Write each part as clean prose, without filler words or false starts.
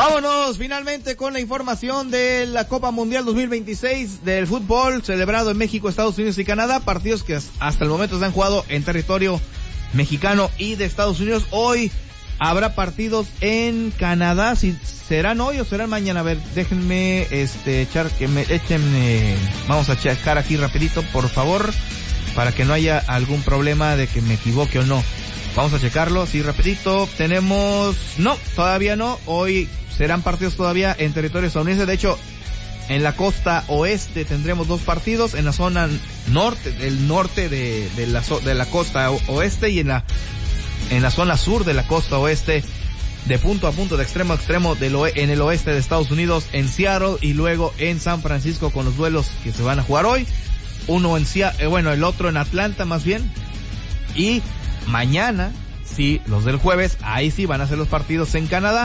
Vámonos finalmente con la información de la Copa Mundial 2026 del fútbol celebrado en México, Estados Unidos y Canadá. Partidos que hasta el momento se han jugado en territorio mexicano y de Estados Unidos. Hoy habrá partidos en Canadá. Si serán hoy o serán mañana. A ver, déjenme vamos a checar aquí rapidito, por favor, para que no haya algún problema de que me equivoque o no. Vamos a checarlo, sí, rapidito. No, todavía no. Hoy serán partidos todavía en territorio estadounidense. De hecho, en la costa oeste tendremos 2 partidos, en la zona norte, del norte de la costa oeste, y en la zona sur de la costa oeste, de punto a punto, de extremo a extremo, en el oeste de Estados Unidos, en Seattle y luego en San Francisco, con los duelos que se van a jugar hoy. Uno en el otro en Atlanta más bien. Y mañana, sí, los del jueves, ahí sí van a ser los partidos en Canadá.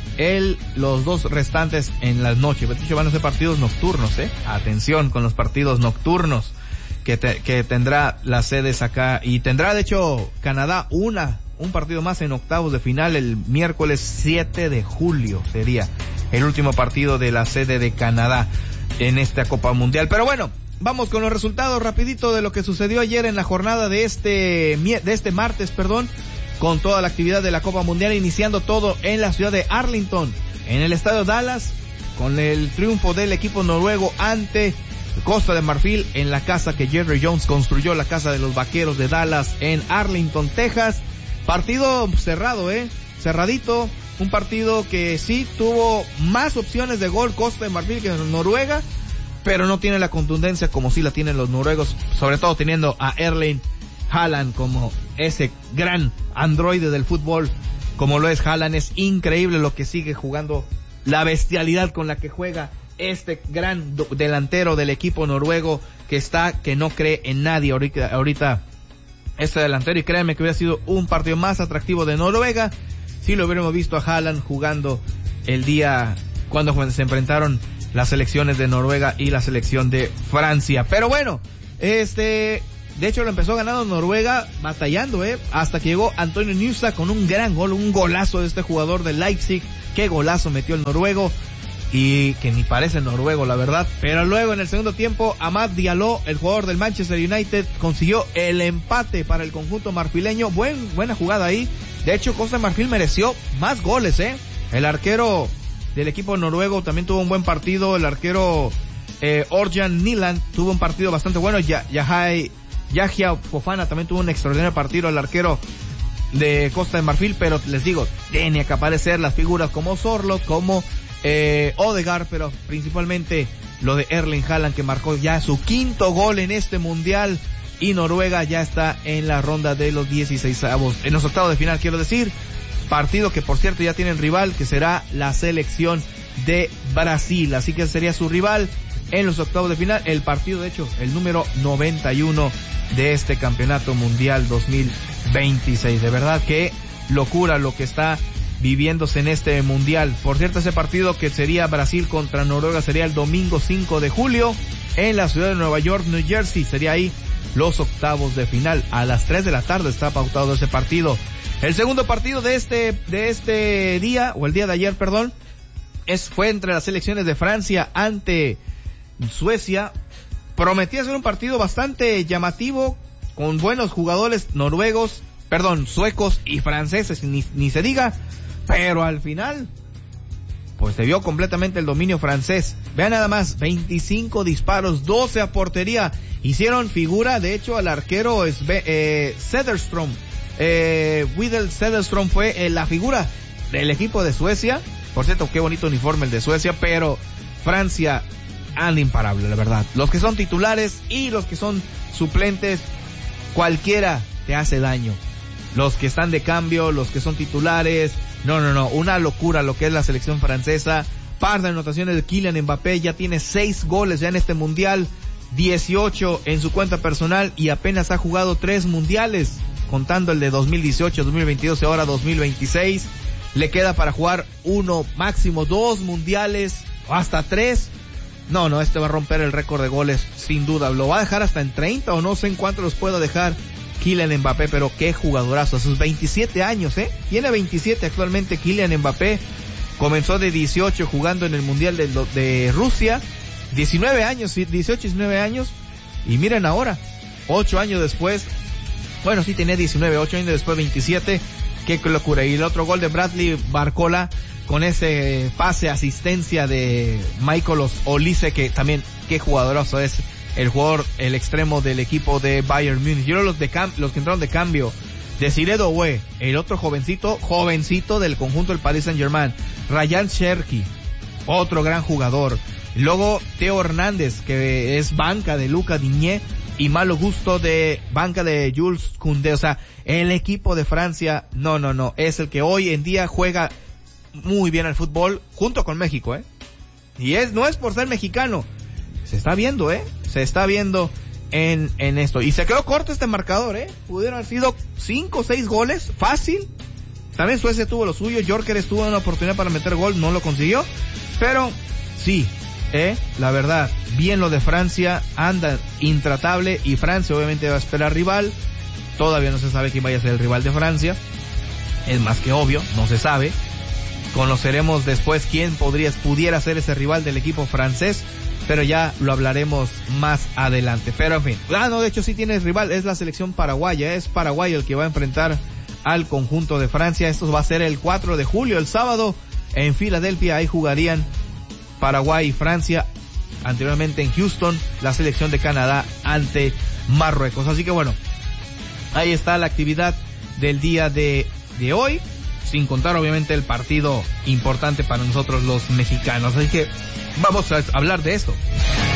Los 2 restantes en las noches. De hecho, van a ser partidos nocturnos, Atención con los partidos nocturnos que tendrá las sedes acá. Y tendrá, de hecho, Canadá un partido más en octavos de final el miércoles 7 de julio. Sería el último partido de la sede de Canadá en esta Copa Mundial. Pero bueno, vamos con los resultados rapidito de lo que sucedió ayer en la jornada de este martes, con toda la actividad de la Copa Mundial, iniciando todo en la ciudad de Arlington, en el estadio Dallas, con el triunfo del equipo noruego ante Costa de Marfil en la casa que Jerry Jones construyó, la casa de los Vaqueros de Dallas en Arlington, Texas. Partido cerrado, cerradito, un partido que sí tuvo más opciones de gol Costa de Marfil que Noruega, pero no tiene la contundencia como sí la tienen los noruegos, sobre todo teniendo a Erling Haaland como ese gran androide del fútbol, como lo es Haaland. Es increíble lo que sigue jugando, la bestialidad con la que juega este gran delantero del equipo noruego, que no cree en nadie ahorita este delantero. Y créanme que hubiera sido un partido más atractivo de Noruega si lo hubiéramos visto a Haaland jugando el día cuando se enfrentaron las selecciones de Noruega y la selección de Francia. Pero bueno, de hecho lo empezó ganando Noruega, batallando, hasta que llegó Antonio Nusa con un gran gol, un golazo de este jugador de Leipzig. Qué golazo metió el noruego, y que ni parece noruego, la verdad. Pero luego en el segundo tiempo, Amad Diallo, el jugador del Manchester United, consiguió el empate para el conjunto marfileño. Buena jugada ahí. De hecho, Costa de Marfil mereció más goles, El arquero del equipo noruego también tuvo un buen partido. El arquero Orjan Nyland tuvo un partido bastante bueno. Yahya Fofana también tuvo un extraordinario partido, el arquero de Costa de Marfil. Pero les digo, tiene que aparecer las figuras como Sorloth, como Odegaard, pero principalmente lo de Erling Haaland, que marcó ya su 5º gol en este mundial, y Noruega ya está en la ronda de los 16avos, en los octavos de final, quiero decir. Partido que, por cierto, ya tienen rival, que será la selección de Brasil, así que sería su rival en los octavos de final. El partido, de hecho, el número 91 de este campeonato mundial 2026. De verdad, qué locura lo que está viviéndose en este mundial. Por cierto, ese partido que sería Brasil contra Noruega sería el domingo 5 de julio en la ciudad de Nueva York, New Jersey. Sería ahí los octavos de final. A las 3 de la tarde está pautado ese partido. El segundo partido de este día, o el día de ayer, perdón, fue entre las selecciones de Francia ante Suecia. Prometía ser un partido bastante llamativo, con buenos jugadores suecos y franceses, ni se diga, pero al final pues se vio completamente el dominio francés. Vean nada más, 25 disparos, 12 a portería. Hicieron figura, de hecho, al arquero Söderström. Widel Söderström fue la figura del equipo de Suecia. Por cierto, qué bonito uniforme el de Suecia, pero Francia anda imparable, la verdad. Los que son titulares y los que son suplentes, cualquiera te hace daño. Los que están de cambio, los que son titulares, no, una locura lo que es la selección francesa. Par de anotaciones de Kylian Mbappé, ya tiene 6 goles ya en este mundial, 18 en su cuenta personal, y apenas ha jugado 3 mundiales, contando el de 2018, 2022 y ahora 2026. Le queda para jugar 1, máximo 2 mundiales, o hasta 3. No, este va a romper el récord de goles, sin duda. Lo va a dejar hasta en 30, o no sé en cuánto los pueda dejar Kylian Mbappé, pero qué jugadorazo, a sus 27 años, tiene 27 actualmente Kylian Mbappé. comenzó de 18 jugando en el Mundial de Rusia, 19 años, 18, 19 años, y miren ahora, 8 años después, bueno, sí tenía 19, 8 años después 27, qué locura. Y el otro gol de Bradley Barcola, con ese pase, asistencia de Michael Olise, que también, qué jugadorazo es el jugador, el extremo del equipo de Bayern Múnich. Yo los que entraron de cambio, Desiree Doué, el otro jovencito del conjunto del Paris Saint-Germain, Ryan Cherki, otro gran jugador. Luego Theo Hernández, que es banca de Luca Digne, y Malo Gusto de banca de Jules Koundé. O sea, el equipo de Francia, no, es el que hoy en día juega muy bien al fútbol, junto con México, y no es por ser mexicano, se está viendo, se está viendo en esto, y se quedó corto este marcador, pudieron haber sido 5 o 6 goles, fácil. También Suecia tuvo lo suyo, Gyökeres tuvo una oportunidad para meter gol, no lo consiguió, pero sí, la verdad, bien lo de Francia, anda intratable, y Francia obviamente va a esperar rival, todavía no se sabe quién vaya a ser el rival de Francia, es más que obvio, no se sabe. Conoceremos después quién pudiera ser ese rival del equipo francés, pero ya lo hablaremos más adelante. Pero en fin, de hecho sí tiene rival, es la selección paraguaya, es Paraguay el que va a enfrentar al conjunto de Francia. Esto va a ser el 4 de julio, el sábado, en Filadelfia. Ahí jugarían Paraguay y Francia. Anteriormente en Houston, la selección de Canadá ante Marruecos. Así que bueno, ahí está la actividad del día de hoy, sin contar obviamente el partido importante para nosotros los mexicanos. Así que vamos a hablar de esto.